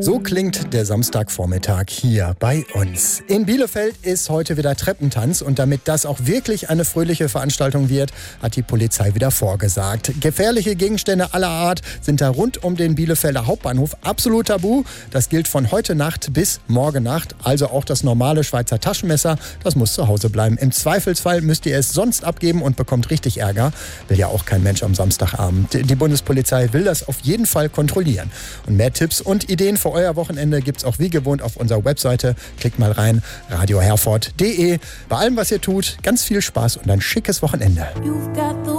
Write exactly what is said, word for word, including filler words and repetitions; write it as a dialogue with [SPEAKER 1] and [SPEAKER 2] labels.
[SPEAKER 1] So klingt der Samstagvormittag hier bei uns. In Bielefeld ist heute wieder Treppentanz und damit das auch wirklich eine fröhliche Veranstaltung wird, hat die Polizei wieder vorgesagt. Gefährliche Gegenstände aller Art sind da rund um den Bielefelder Hauptbahnhof absolut tabu. Das gilt von heute Nacht bis morgen Nacht. Also auch das normale Schweizer Taschenmesser, das muss zu Hause bleiben. Im Zweifelsfall müsst ihr es sonst abgeben und bekommt richtig Ärger. Will ja auch kein Mensch am Samstagabend. Die Bundespolizei will das auf jeden Fall kontrollieren. Und mehr Tipps und Ideen für euer Wochenende gibt's auch wie gewohnt auf unserer Webseite. Klickt mal rein, radio herford punkt de. Bei allem, was ihr tut, ganz viel Spaß und ein schickes Wochenende.